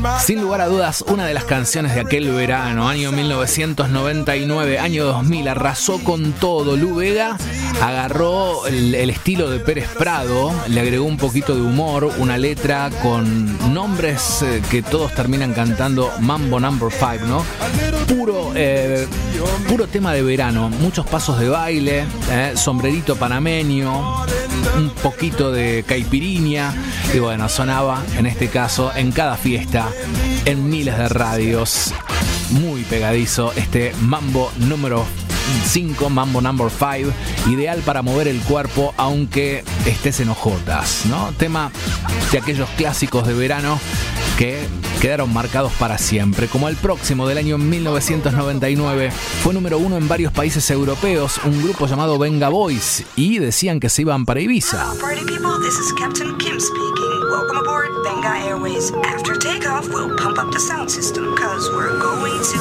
Sin lugar a dudas, una de las canciones de aquel verano, año 1999, año 2000, arrasó con todo. Lou Bega agarró el estilo de Pérez Prado, le agregó un poquito de humor, una letra con nombres que todos terminan cantando Mambo Number 5, ¿no? Puro tema de verano, muchos pasos de baile, sombrerito panameño, un poquito de caipirinha, y bueno, sonaba en este caso en cada fiesta, en miles de radios. Muy pegadizo este Mambo número 5, Mambo Number 5, ideal para mover el cuerpo aunque estés en ojotas, ¿no? Tema de aquellos clásicos de verano que quedaron marcados para siempre, como el próximo del año 1999. Fue número 1 en varios países europeos, un grupo llamado Venga Boys, y decían que se iban para Ibiza. Hello, party people, this is Captain Kim speaking. Welcome aboard Venga Airways. After takeoff, we'll pump up the sound system, 'cause we're going to